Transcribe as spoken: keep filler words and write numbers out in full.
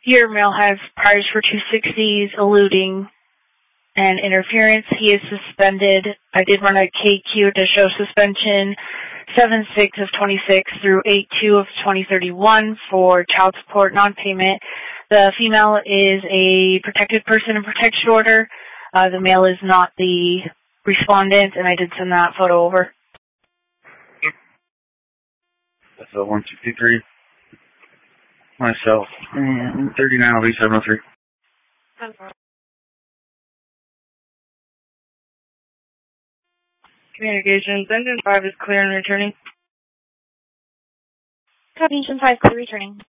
Your male has priors for two sixties, eluding, and interference. He is suspended. I did run a K Q to show suspension seven six of twenty-six through eight two of twenty thirty-one for child support non-payment. The female is a protected person in protection order. Uh, the male is not the respondent, and I did send that photo over. That's a one sixty-three. Myself. And thirty-nine will be seven oh three. Communications. Engine five is clear and returning. Copy, Engine five, clear returning.